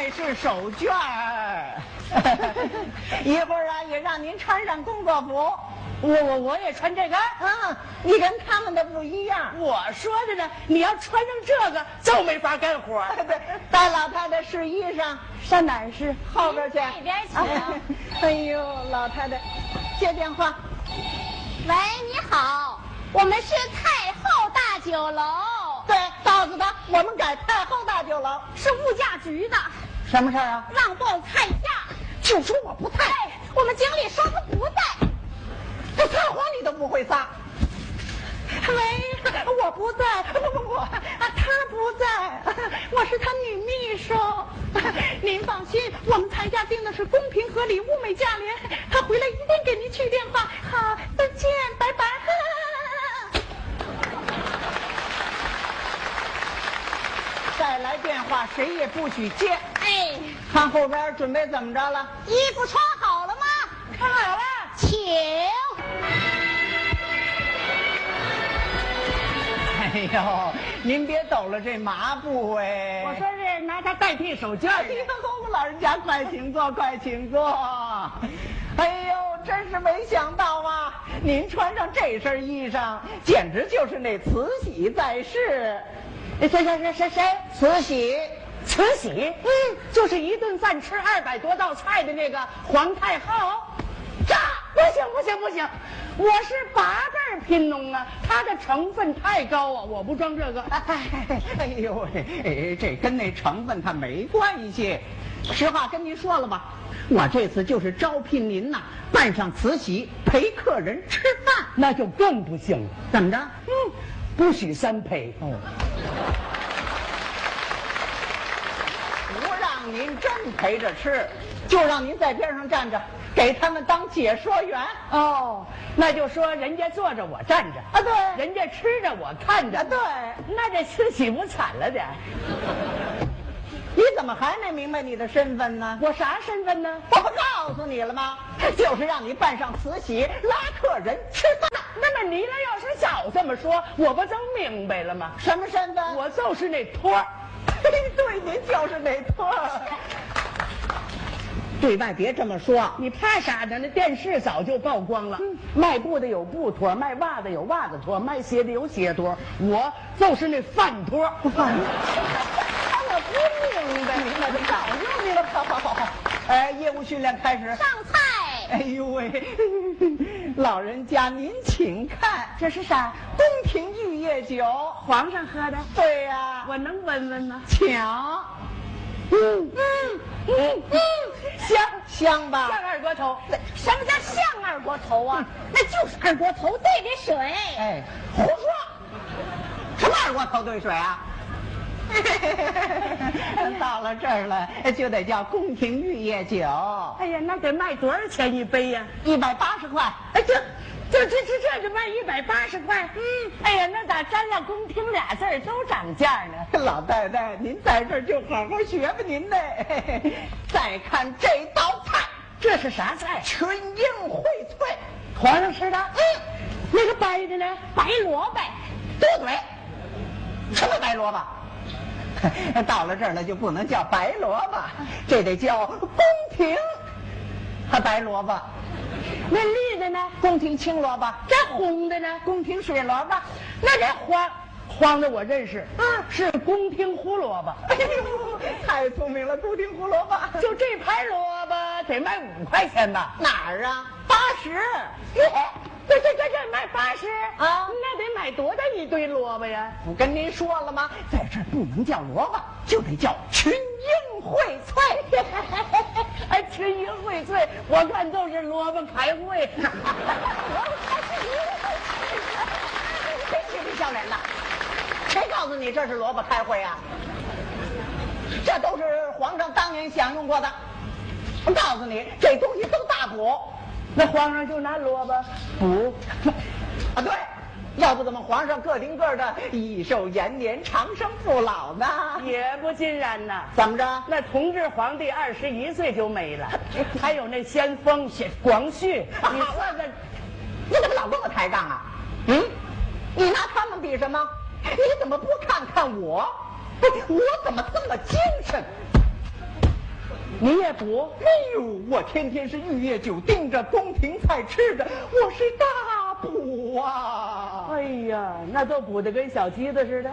乃是手绢儿。一会儿啊，也让您穿上工作服。 我也穿这个。 你跟他们的不一样。 我说的呢，你要穿上这个就没法干活。 对，带老太太试衣裳， 上哪儿试？ 后边去。 那边去。 哎呦，老太太，接电话。 喂，你好，我们是太后大酒楼。 对，告诉他我们改太后大酒楼。 是物价局的。 什么事儿啊？ 让报菜价。 就说我不在。 我们经理说他不在。 这撒谎你都不会撒。喂，我不在，不，他不在，我是他女秘书。您放心，我们菜价定的是公平合理、物美价廉。他回来一定给您去电话。好，再见，拜拜。再来电话，谁也不许接。 哎， 看后边准备怎么着了？ 衣服穿好了吗？ 穿好了， 请。 哎呦，您别抖了这麻布哎！ 我说是拿它代替手绢。 哎呦，老人家快请坐，快请坐。哎呦，真是没想到啊！您穿上这身衣裳，简直就是那慈禧在世。 谁？ 慈禧。 慈禧？就是一顿饭吃200多道菜的那个皇太后。不行，我是8辈贫农啊，它的成分太高啊，我不装这个。 哎呦喂，这跟那成分它没关系。实话跟您说了吧，我这次就是招聘您呐，扮上慈禧陪客人吃饭， 那就更不行了。 怎么着？ 不许3陪。 不让您真陪着吃，就让您在边上站着，给他们当解说员。 那就说人家坐着我站着啊，对， 人家吃着我看着， 对， 那这慈禧不惨了点？ 你怎么还没明白你的身份呢？ 我啥身份呢？ 我不告诉你了吗？就是让你扮上慈禧拉客人吃饭。 那么你要是早这么说，我不都明白了吗？ 什么身份？ 我就是那托儿。 对，您就是那托儿。对外别这么说， 你怕啥呢？那电视早就曝光了。卖布的有布托，卖袜子有袜子托，卖鞋的有鞋托，我就是那饭托。 我不明白，明白就早就明白。好。业务训练开始。 上菜。 哎呦喂，老人家您请看， 这是啥？ 宫廷玉液酒， 皇上喝的。 对呀， 我能闻闻吗？ 请。香吧？ 像二锅头。 什么叫像二锅头啊？那就是二锅头兑的水。 哎，胡说！什么二锅头兑水啊？到了这儿了，就得叫宫廷玉液酒。 哎呀，那得卖多少钱一杯呀 ？180块。 哎，这就卖180块。哎呀，那咋沾了宫廷俩字都涨价呢？ 老太太，您在这儿就好好学吧您的。再看这道菜， 这是啥菜？ 群英荟萃， 皇上吃的。那个白的呢？ 白萝卜。 多嘴。什么白萝卜？到了这儿呢，就不能叫白萝卜，这得叫宫廷白萝卜。 那绿的呢？ 宫廷青萝卜。 这红的呢？ 宫廷水萝卜。 那这黄的我认识，是宫廷胡萝卜。 哎呦，太聪明了，宫廷胡萝卜。 就这盘萝卜得卖5块钱吧？ 哪儿啊？80。 这卖80 啊？ 那得买多大一堆萝卜呀？ 不跟您说了吗？在这儿不能叫萝卜，就得叫群英荟萃。 哎，群英荟萃，我看都是萝卜开会。 别嬉皮笑脸的，谁告诉你这是萝卜开会啊？这都是皇上当年享用过的。我告诉你，这东西都大补。 那皇上就拿萝卜补啊？对，要不怎么皇上个顶个的益寿延年、长生不老呢？ 也不尽然呐。 怎么着？ 那同治皇帝21岁就没了，还有那先锋广旭，你说这， 你怎么老跟我抬杠啊？你拿他们比什么？你怎么不看看我？我怎么这么精神？ 你也补？ 哎呦，我天天是玉液酒盯着，宫廷菜吃着，我是大补啊！ 哎呀，那都补得跟小鸡子似的。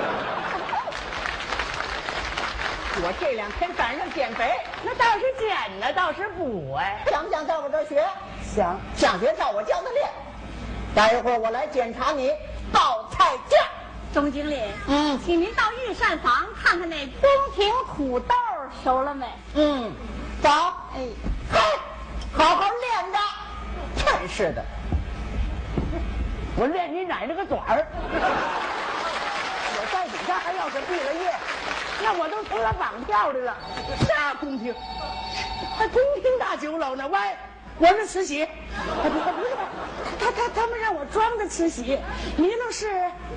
我这2天赶上减肥， 那倒是减呢，倒是补哎。 想不想在我这儿学？ 想学照我教的练。待一会儿我来检查你报菜价。 钟经理，请您到御膳房看看那宫廷土豆熟了没？ 走。 哎， 嘿，好好练着。真是的， 我练你奶奶个爪儿！我在底下还要是毕了业，那我都成了绑票的了。啥宫廷？还宫廷大酒楼呢？喂，我是慈禧。不是，他们让我装的慈禧，你那是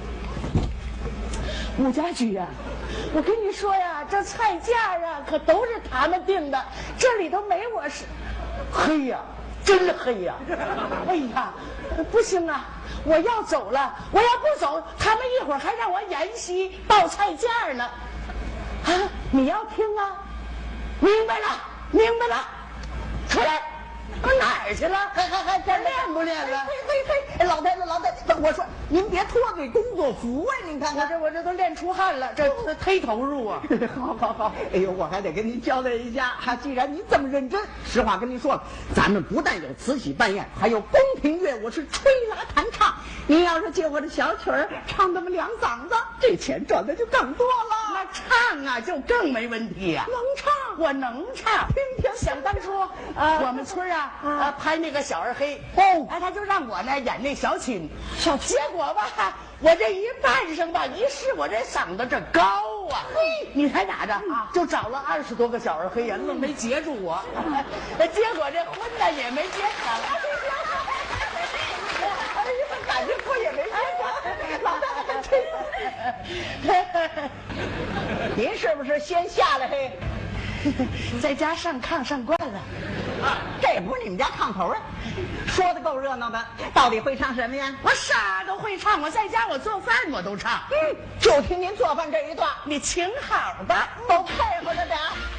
武家驹呀。我跟你说呀，这菜价啊可都是他们定的，这里头没我是。黑呀，真黑呀！哎呀，不行啊，我要走了，我要不走，他们一会儿还让我沿袭报菜价呢。啊，你要听啊？明白了，出来。我哪儿去了？还练不练了？ 嘿，老太太，我说您别脱嘴工作服啊！您看看， 我这都练出汗了，这忒投入啊！ 好，哎呦，我还得跟您交代一下，既然您这么认真，实话跟您说了，咱们不但有慈禧扮演，还有宫廷乐，我是吹拉弹唱。您要是借我的小曲儿唱那么2嗓子，这钱赚的就更多了。 那唱啊，就更没问题呀。 能唱， 我能唱。想当初，我们村拍那个小二黑，他就让我呢演那小青，结果吧，我这一扮上吧，一试我这嗓子这高啊，你猜咋着？就找了20多个小二黑呀，愣没截住我，结果这婚呢也没结成。 哎呀，感情婚也没结成，老大这您是不是先下来嘿？ 在家上炕上惯了， 这不是你们家炕头啊？说的够热闹的，到底会唱什么呀？ 我啥都会唱，我在家我做饭我都唱。 就听您做饭这一段， 你请好吧， 都配合着点。